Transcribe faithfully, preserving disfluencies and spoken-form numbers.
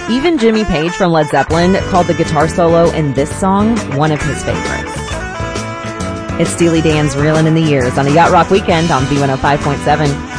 Even Jimmy Page from Led Zeppelin called the guitar solo in this song one of his favorites. It's Steely Dan's Reelin' in the Years on a Yacht Rock Weekend on B one oh five point seven.